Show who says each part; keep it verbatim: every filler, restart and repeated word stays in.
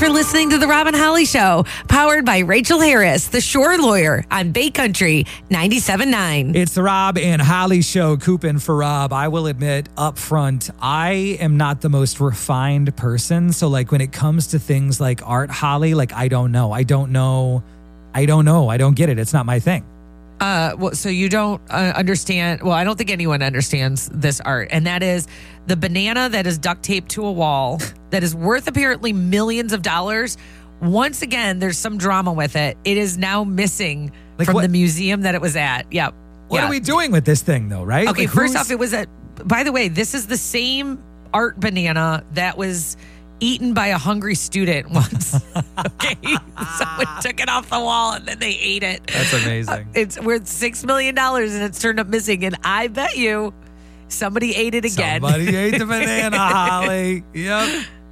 Speaker 1: for listening to The Rob and Holly Show, powered by Rachel Harris, the Shore Lawyer on Bay Country ninety-seven point nine.
Speaker 2: It's the Rob and Holly Show. Coopin' for Rob. I will admit up front, I am not the most refined person. So like when it comes to things like art, Holly, like I don't know. I don't know. I don't know. I don't get it. It's not my thing.
Speaker 1: Uh, well, so you don't uh, understand. Well, I don't think anyone understands this art. And that is the banana that is duct taped to a wall that is worth apparently millions of dollars. Once again, there's some drama with it. It is now missing
Speaker 2: Like
Speaker 1: from
Speaker 2: what-
Speaker 1: the museum that it was at. Yep.
Speaker 2: What
Speaker 1: Yeah.
Speaker 2: are we doing with this thing though, right?
Speaker 1: Okay,
Speaker 2: Like,
Speaker 1: first
Speaker 2: who's-
Speaker 1: off, it was a, by the way, this is the same art banana that was eaten by a hungry student once. Okay. Someone took it off the wall and then they ate it.
Speaker 2: That's amazing.
Speaker 1: It's worth six million dollars and it's turned up missing. And I bet you somebody ate it again.
Speaker 2: Somebody ate the banana, Holly. Yep.